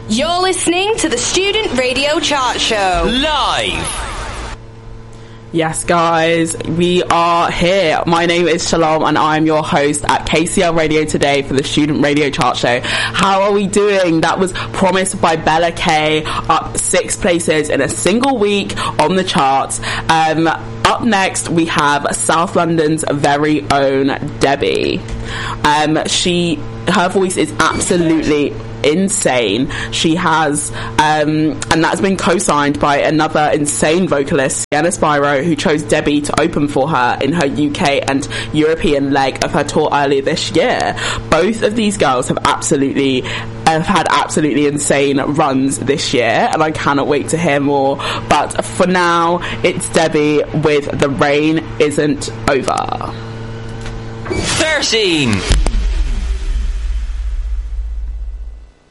You're listening to the Student Radio Chart Show. Live! Yes, guys, we are here. My name is Shalom, and I'm your host at KCL Radio today for the Student Radio Chart Show. How are we doing? That was promised by Bella K, up 6 places in a single week on the charts. Up next, we have South London's very own Debbie. Her voice is absolutely insane. She has and that's been co-signed by another insane vocalist, Sienna Spyro, who chose Debbie to open for her in her UK and European leg of her tour earlier this year. Both of these girls have had absolutely insane runs this year, and I cannot wait to hear more. But for now, it's Debbie with The Rain Isn't Over. 13.